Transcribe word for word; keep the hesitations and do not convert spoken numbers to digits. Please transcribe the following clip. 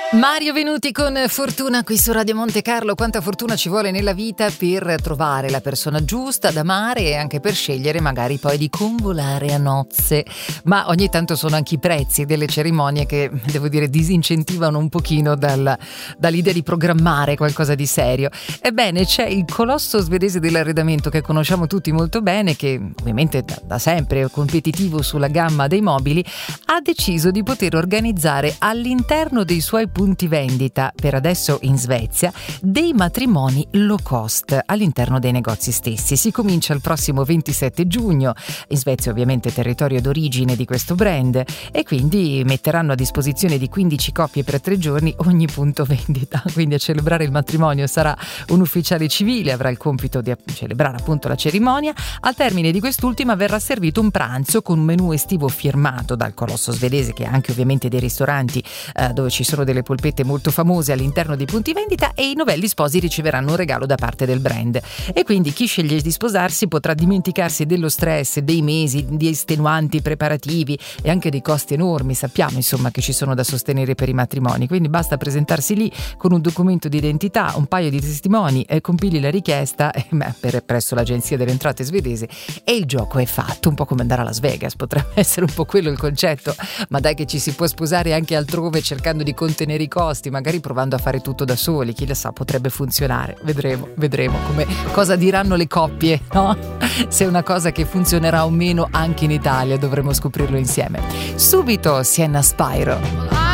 Mario Venuti con Fortuna qui su Radio Monte Carlo. Quanta fortuna ci vuole nella vita per trovare la persona giusta da amare e anche per scegliere magari poi di convolare a nozze. Ma ogni tanto sono anche i prezzi delle cerimonie che, devo dire, disincentivano un pochino dal, dall'idea di programmare qualcosa di serio. Ebbene, c'è il colosso svedese dell'arredamento che conosciamo tutti molto bene, che ovviamente da, da sempre è competitivo sulla gamma dei mobili, ha deciso di poter organizzare all'interno dei suoi punti vendita, per adesso in Svezia, dei matrimoni low cost all'interno dei negozi stessi. Si comincia il prossimo ventisette giugno, in Svezia ovviamente territorio d'origine di questo brand, e quindi metteranno a disposizione di quindici coppie per tre giorni ogni punto vendita. Quindi a celebrare il matrimonio sarà un ufficiale civile, avrà il compito di celebrare appunto la cerimonia. Al termine di quest'ultima verrà servito un pranzo con un menù estivo firmato dal colosso svedese, che ha anche ovviamente dei ristoranti eh, dove ci sono delle polpette molto famose all'interno dei punti vendita, e i novelli sposi riceveranno un regalo da parte del brand. E quindi chi sceglie di sposarsi potrà dimenticarsi dello stress, dei mesi, di estenuanti preparativi e anche dei costi enormi. Sappiamo insomma che ci sono da sostenere per i matrimoni, quindi basta presentarsi lì con un documento di identità, un paio di testimoni, e compili la richiesta eh, beh, per, presso l'agenzia delle entrate svedese, e il gioco è fatto. Un po' come andare a Las Vegas, potrebbe essere un po' quello il concetto, ma dai che ci si può sposare anche altrove cercando di contenere i costi, magari provando a fare tutto da soli. Chi lo sa, potrebbe funzionare. Vedremo, vedremo come cosa diranno le coppie, no? Se è una cosa che funzionerà o meno anche in Italia, dovremo scoprirlo insieme. Subito Sienna Spyro.